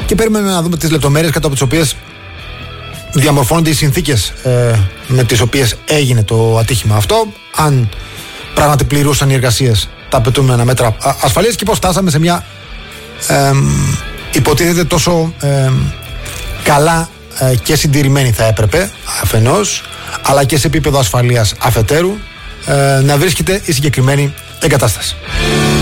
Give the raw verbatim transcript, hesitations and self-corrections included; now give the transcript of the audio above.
και περιμένουμε να δούμε τις λεπτομέρειες κατά από τις οποίες διαμορφώνονται οι συνθήκες ε, με τις οποίες έγινε το ατύχημα αυτό, αν πράγματι πληρούσαν οι εργασίες τα απαιτούμενα μέτρα ασφαλείας και πώς φτάσαμε σε μια ε, υποτίθεται τόσο ε, καλά ε, και συντηρημένη θα έπρεπε αφενός, αλλά και σε επίπεδο ασφαλείας αφετέρου ε, να βρίσκεται η συγκεκριμένη εγκατάσταση.